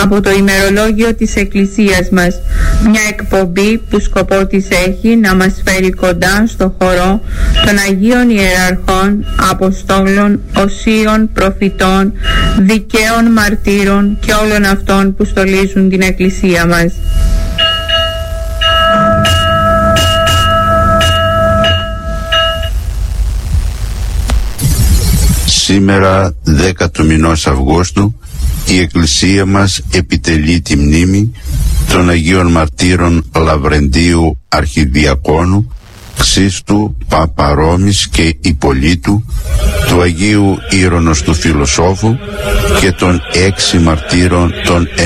από το ημερολόγιο της Εκκλησίας μας, μια εκπομπή που σκοπό της έχει να μας φέρει κοντά στο χορό των Αγίων Ιεραρχών, Αποστόλων, Οσίων, Προφητών, Δικαίων Μαρτύρων και όλων αυτών που στολίζουν την Εκκλησία μας. Σήμερα 10 του μηνός Αυγούστου η Εκκλησία μας επιτελεί τη μνήμη των Αγίων Μαρτύρων Λαβρεντίου Αρχιδιακόνου, Ξίστου Παπαρόμης και Ιππολίτου, του Αγίου Ήρωνος του Φιλοσόφου και των 6 μαρτύρων των